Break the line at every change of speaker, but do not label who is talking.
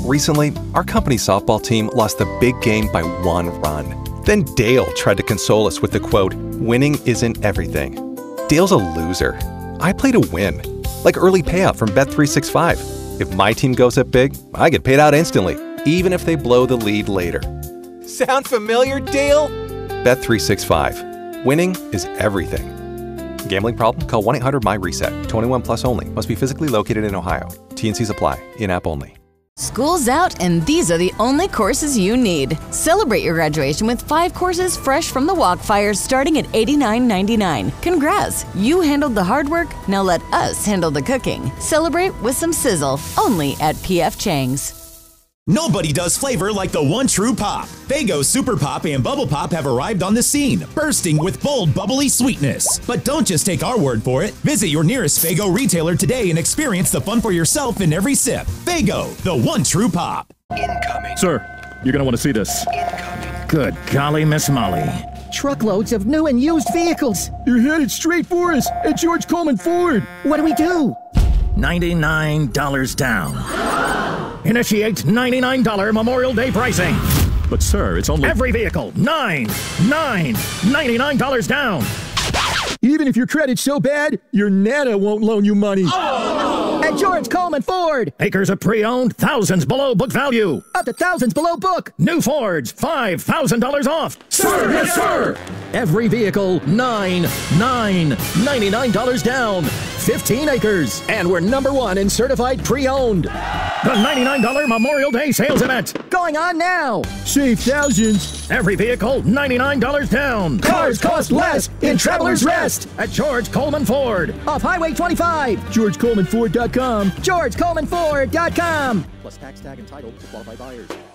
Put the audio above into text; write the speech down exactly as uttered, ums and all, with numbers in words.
Recently, our company's softball team lost the big game by one run. Then Dale tried to console us with the quote, "Winning isn't everything." Dale's a loser. I play to win. Like early payout from Bet three sixty-five. If my team goes up big, I get paid out instantly, even if they blow the lead later. Sound familiar, Dale? Bet three sixty-five. Winning is everything. Gambling problem? Call one eight hundred M Y reset. twenty-one plus only. Must be physically located in Ohio. T and Cs apply. In-app only.
School's out, and these are the only courses you need. Celebrate your graduation with five courses fresh from the Walkfire starting at eighty-nine ninety-nine. Congrats! You handled the hard work, now let us handle the cooking. Celebrate with some sizzle, only at P F Chang's.
Nobody does flavor like the one true pop. Faygo Super Pop and Bubble Pop have arrived on the scene, bursting with bold, bubbly sweetness. But don't just take our word for it. Visit your nearest Faygo retailer today and experience the fun for yourself in every sip. Faygo, the one true pop.
Incoming.
Sir, you're going to want to see this.
Incoming.
Good golly, Miss Molly.
Truckloads of new and used vehicles.
You're headed straight for us at George Coleman Ford.
What do we do?
ninety-nine dollars down. Initiate ninety-nine dollars Memorial Day pricing.
But sir, it's only...
Every vehicle, nine, nine, ninety-nine dollars down.
Even if your credit's so bad, your Nana won't loan you money.
Oh! At George Coleman Ford.
Acres of pre-owned, thousands below book value.
Up to thousands below book.
New Fords, five thousand dollars off.
Sir, yes, sir.
Every vehicle, nine, nine, ninety-nine dollars down. fifteen acres.
And we're number one in certified pre-owned.
The ninety-nine dollars Memorial Day sales event.
Going on now.
Save thousands.
Every vehicle, ninety-nine dollars down.
Cars cost less in Traveler's Rest.
At George Coleman Ford.
Off Highway twenty-five.
George Coleman Ford dot com.
George Coleman Ford dot com.
Plus tax tag and title to qualified buyers.